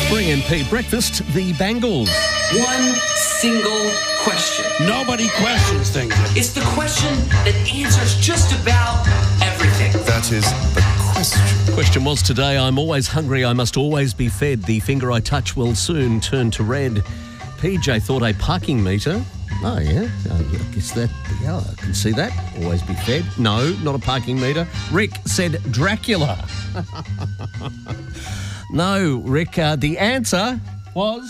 3MP Breakfast, the Bangles. One single question. Nobody questions things. It's the question that answers just about everything. That is the question. Question was today, I'm always hungry, I must always be fed. The finger I touch will soon turn to red. PJ thought a parking meter. Oh, yeah. I guess that, yeah, I can see that. Always be fed. No, not a parking meter. Rick said Dracula. No, Rick, the answer was...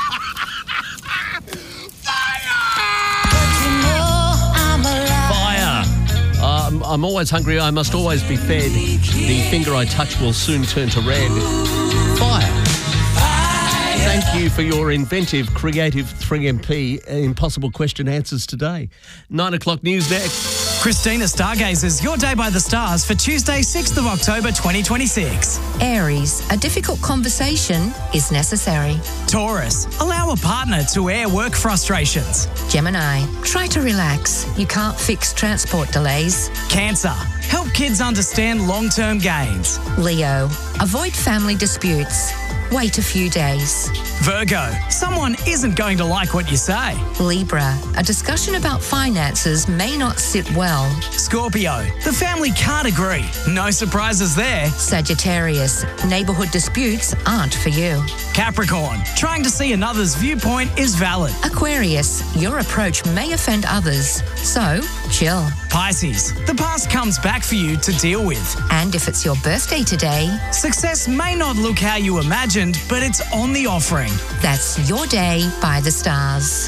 Fire! I'm always hungry, I must always be fed. The finger I touch will soon turn to red. Fire! Thank you for your inventive, creative 3MP impossible question answers today. 9 o'clock news next. Christina Stargazers, your day by the stars for Tuesday, 6th of October 2026. Aries, a difficult conversation is necessary. Taurus, allow a partner to air work frustrations. Gemini, try to relax. You can't fix transport delays. Cancer, help kids understand long-term gains. Leo, avoid family disputes. Wait a few days. Virgo, someone isn't going to like what you say. Libra, a discussion about finances may not sit well. Scorpio, the family can't agree. No surprises there. Sagittarius, neighbourhood disputes aren't for you. Capricorn, trying to see another's viewpoint is valid. Aquarius, your approach may offend others, so chill. Pisces, the past comes back for you to deal with. And if it's your birthday today, success may not look how you imagined, but it's on the offering. That's your day by the stars.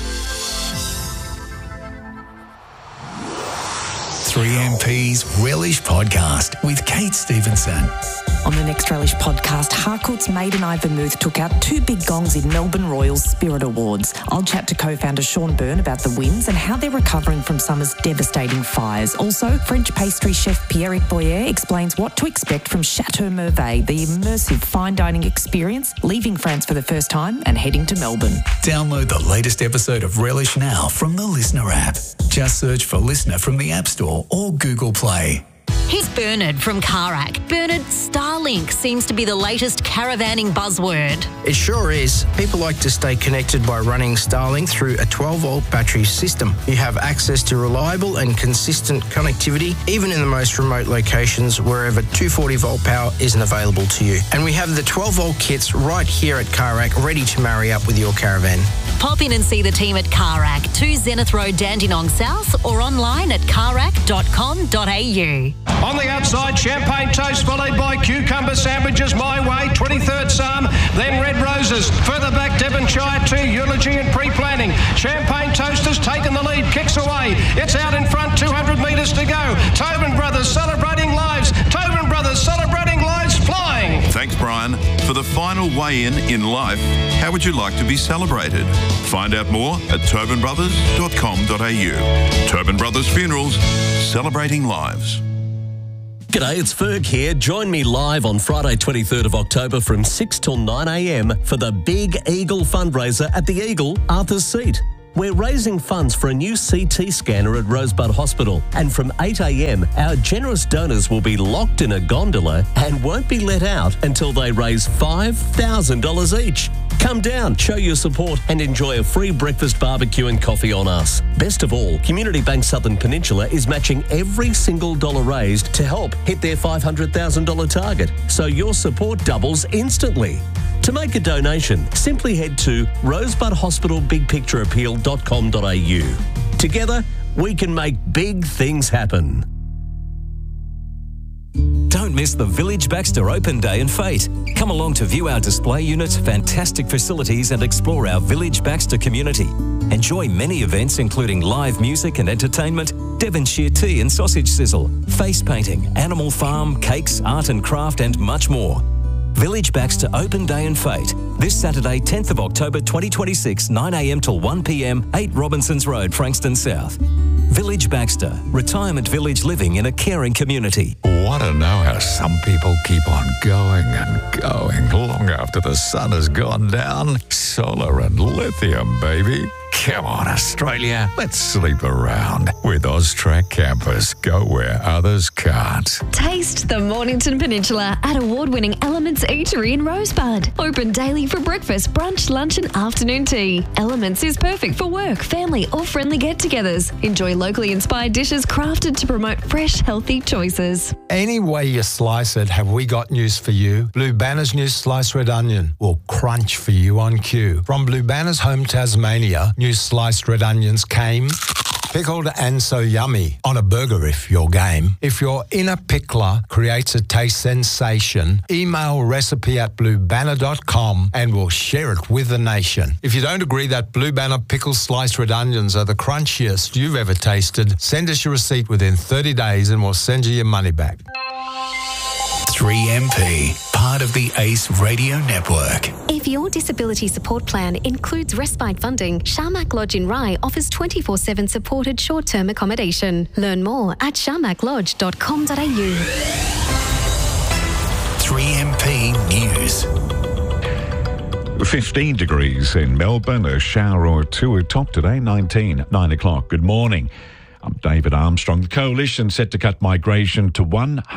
3MP's Relish Podcast with Kate Stevenson. On the next Relish podcast, Harcourt's Maiden Eye Vermouth took out 2 big gongs in Melbourne Royals Spirit Awards. I'll chat to co-founder Sean Byrne about the wins and how they're recovering from summer's devastating fires. Also, French pastry chef Pierrick Boyer explains what to expect from Chateau Merveille, the immersive fine dining experience, leaving France for the first time and heading to Melbourne. Download the latest episode of Relish now from the Listener app. Just search for Listener from the App Store or Google Play. Here's Bernard from Carac. Bernard, Starlink seems to be the latest caravanning buzzword. It sure is. People like to stay connected by running Starlink through a 12-volt battery system. You have access to reliable and consistent connectivity, even in the most remote locations wherever 240-volt power isn't available to you. And we have the 12-volt kits right here at Carac ready to marry up with your caravan. Pop in and see the team at Carac, 2 Zenith Road, Dandenong South, or online at carac.com.au. On the outside, champagne toast followed by cucumber sandwiches, My Way, 23rd Psalm, then Red Roses. Further back, Devonshire 2, Eulogy and Pre-Planning. Champagne toast has taken the lead, kicks away. It's out in front, 200 metres to go. Tobin Brothers celebrating lives. Tobin Brothers celebrating lives flying. Thanks, Brian. For the final weigh-in life, how would you like to be celebrated? Find out more at tobinbrothers.com.au. Tobin Brothers Funerals, celebrating lives. G'day, it's Ferg here. Join me live on Friday 23rd of October from 6 till 9 a.m. for the Big Eagle fundraiser at the Eagle, Arthur's Seat. We're raising funds for a new CT scanner at Rosebud Hospital, and from 8 a.m, our generous donors will be locked in a gondola and won't be let out until they raise $5,000 each. Come down, show your support and enjoy a free breakfast, barbecue and coffee on us. Best of all, Community Bank Southern Peninsula is matching every single dollar raised to help hit their $500,000 target, so your support doubles instantly. To make a donation, simply head to rosebudhospitalbigpictureappeal.com.au. Together, we can make big things happen. Don't miss the Village Baxter Open Day and Fete. Come along to view our display units, fantastic facilities and explore our Village Baxter community. Enjoy many events including live music and entertainment, Devonshire tea and sausage sizzle, face painting, animal farm, cakes, art and craft and much more. Village Baxter Open Day and Fete. This Saturday, 10th of October 2026, 9 a.m. till 1 p.m, 8 Robinsons Road, Frankston South. Village Baxter, retirement village living in a caring community. Want to know how some people keep on going and going long after the sun has gone down? Solar and lithium, baby. Come on, Australia. Let's sleep around. With AUSTRAC campers, go where others can't. Taste the Mornington Peninsula at award-winning Elements Eatery in Rosebud. Open daily for breakfast, brunch, lunch and afternoon tea. Elements is perfect for work, family or friendly get-togethers. Enjoy locally inspired dishes crafted to promote fresh, healthy choices. Any way you slice it, have we got news for you? Blue Banner's new sliced red onion will crunch for you on cue. From Blue Banner's home Tasmania, new sliced red onions came pickled and so yummy on a burger if you're game. If your inner pickler creates a taste sensation, email recipe@bluebanner.com and we'll share it with the nation. If you don't agree that Blue Banner pickled sliced red onions are the crunchiest you've ever tasted, send us your receipt within 30 days and we'll send you your money back. 3MP, part of the ACE Radio Network. If your disability support plan includes respite funding, Sharmak Lodge in Rye offers 24/7 supported short-term accommodation. Learn more at sharmaklodge.com.au. 3MP News. 15 degrees in Melbourne, a shower or two at top today, 19, 9 o'clock. Good morning. I'm David Armstrong. The coalition set to cut migration to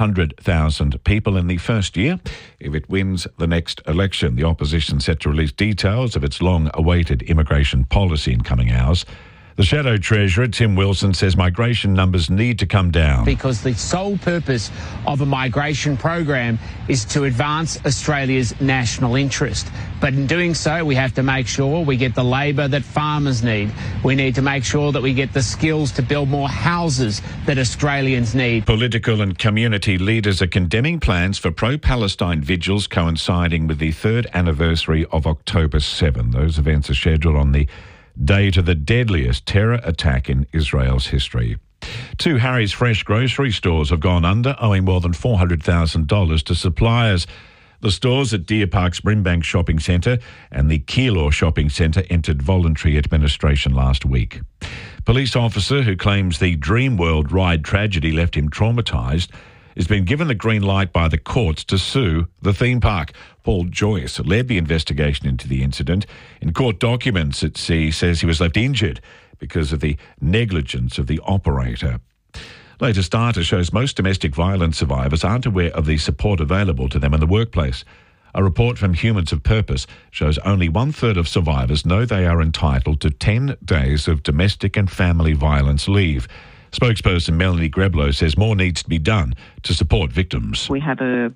100,000 people in the first year if it wins the next election. The opposition set to release details of its long-awaited immigration policy in coming hours. The Shadow Treasurer, Tim Wilson, says migration numbers need to come down. Because the sole purpose of a migration program is to advance Australia's national interest. But in doing so, we have to make sure we get the labour that farmers need. We need to make sure that we get the skills to build more houses that Australians need. Political and community leaders are condemning plans for pro-Palestine vigils coinciding with the third anniversary of October 7. Those events are scheduled on the date of the deadliest terror attack in Israel's history. Two Harry's Fresh grocery stores have gone under, owing more than $400,000 to suppliers. The stores at Deer Park's Brimbank Shopping Centre and the Keilor Shopping Centre entered voluntary administration last week. Police officer who claims the Dreamworld ride tragedy left him traumatised has been given the green light by the courts to sue the theme park. Paul Joyce led the investigation into the incident. In court documents, he says he was left injured because of the negligence of the operator. Latest data shows most domestic violence survivors aren't aware of the support available to them in the workplace. A report from Humans of Purpose shows only 1/3 of survivors know they are entitled to 10 days of domestic and family violence leave. Spokesperson Melanie Greblow says more needs to be done to support victims. We have a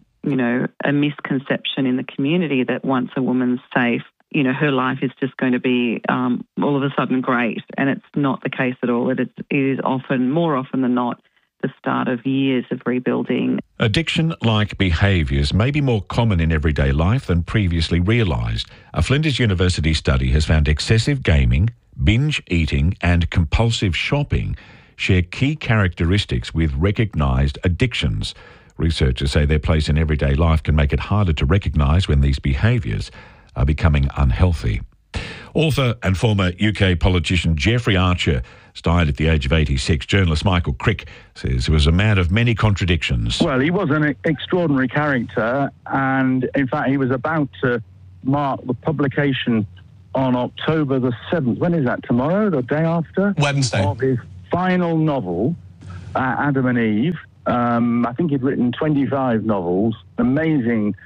misconception in the community that once a woman's safe, her life is just going to be all of a sudden great, and it's not the case at all. It is often, more often than not, the start of years of rebuilding. Addiction-like behaviours may be more common in everyday life than previously realised. A Flinders University study has found excessive gaming, binge eating and compulsive shopping share key characteristics with recognised addictions. Researchers say their place in everyday life can make it harder to recognise when these behaviours are becoming unhealthy. Author and former UK politician Jeffrey Archer died at the age of 86. Journalist Michael Crick says he was a man of many contradictions. Well, he was an extraordinary character, and in fact he was about to mark the publication on October the 7th. When is that, tomorrow, the day after? Wednesday. Of his final novel, Adam and Eve. I think he'd written 25 novels, amazingly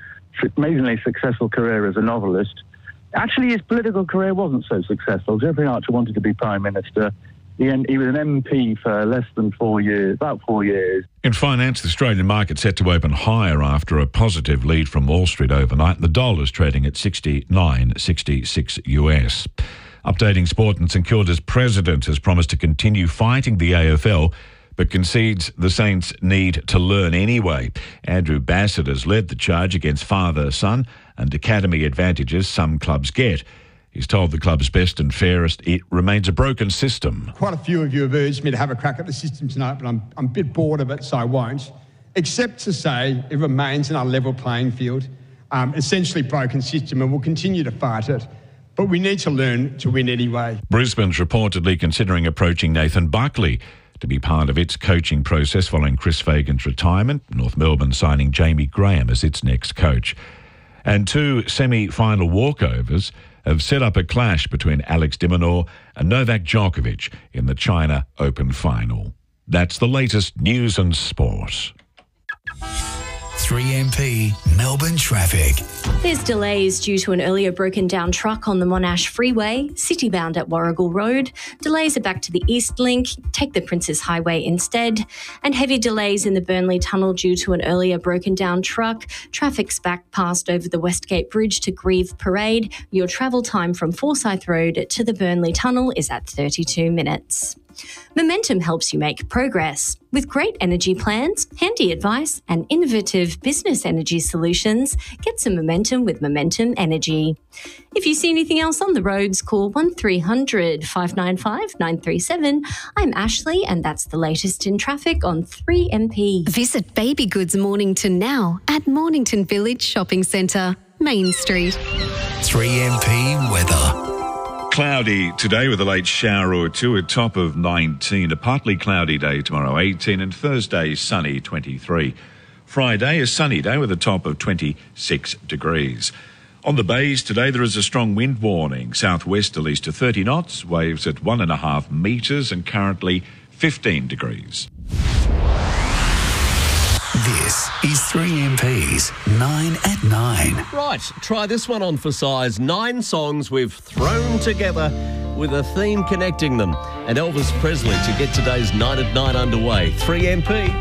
successful career as a novelist. Actually, his political career wasn't so successful. Jeffrey Archer wanted to be Prime Minister. He was an MP for less than 4 years, about 4 years. In finance, the Australian market set to open higher after a positive lead from Wall Street overnight. The dollar's trading at 69.66 US. Updating sport, and St Kilda's president has promised to continue fighting the AFL, but concedes the Saints need to learn anyway. Andrew Bassett has led the charge against father-son and academy advantages some clubs get. He's told the club's best and fairest it remains a broken system. Quite a few of you have urged me to have a crack at the system tonight, but I'm a bit bored of it, so I won't. Except to say it remains an unlevel playing field, essentially broken system, and we'll continue to fight it. But we need to learn to win anyway. Brisbane's reportedly considering approaching Nathan Buckley to be part of its coaching process following Chris Fagan's retirement. North Melbourne signing Jamie Graham as its next coach. And two semi-final walkovers have set up a clash between Alex de Minaur and Novak Djokovic in the China Open final. That's the latest news and sport. 3MP Melbourne traffic. There's delays due to an earlier broken down truck on the Monash Freeway, citybound at Warrigal Road. Delays are back to the East Link. Take the Princes Highway instead. And heavy delays in the Burnley Tunnel due to an earlier broken down truck. Traffic's back past over the Westgate Bridge to Grieve Parade. Your travel time from Forsyth Road to the Burnley Tunnel is at 32 minutes. Momentum helps you make progress. With great energy plans, handy advice and innovative business energy solutions, get some momentum with Momentum Energy. If you see anything else on the roads, call 1300 595 937. I'm Ashley and that's the latest in traffic on 3MP. Visit Baby Goods Mornington now at Mornington Village Shopping Centre, Main Street. 3MP weather. Cloudy today with a late shower or two, a top of 19. A partly cloudy day tomorrow, 18. And Thursday, sunny, 23. Friday, a sunny day with a top of 26 degrees. On the bays today, there is a strong wind warning. Southwesterlies to 30 knots, waves at 1.5 metres and currently 15 degrees. This is 3MP's 9 at 9. Right, try this one on for size. 9 songs we've thrown together with a theme connecting them. And Elvis Presley to get today's 9 at 9 underway. 3MP.